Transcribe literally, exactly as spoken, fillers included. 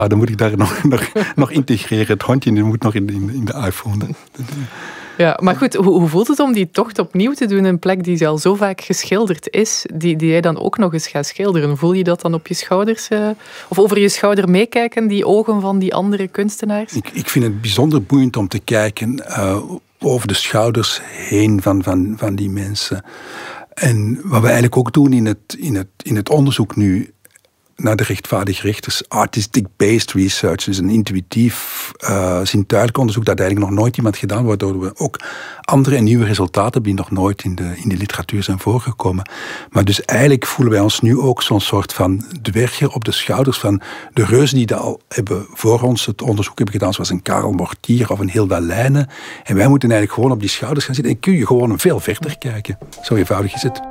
dan moet ik daar nog, nog, nog integreren. Het hondje moet nog in, in, in de iPhone. Ja, maar goed, hoe, hoe voelt het om die tocht opnieuw te doen? Een plek die al zo vaak geschilderd is, die, die jij dan ook nog eens gaat schilderen. Voel je dat dan op je schouders? Uh, of over je schouder meekijken, die ogen van die andere kunstenaars? Ik, ik vind het bijzonder boeiend om te kijken uh, over de schouders heen van, van, van die mensen. En wat we eigenlijk ook doen in het, in het, in het onderzoek nu naar de rechtvaardige rechters, artistic-based research, dus een intuïtief, uh, zintuigelijk onderzoek dat eigenlijk nog nooit iemand gedaan, waardoor we ook andere en nieuwe resultaten hebben die nog nooit in de, in de literatuur zijn voorgekomen. Maar dus eigenlijk voelen wij ons nu ook zo'n soort van dwergje op de schouders van de reuzen die dat al hebben voor ons het onderzoek hebben gedaan, zoals een Karel Mortier of een Hilda Lijnen. En wij moeten eigenlijk gewoon op die schouders gaan zitten en kun je gewoon veel verder kijken. Zo eenvoudig is het.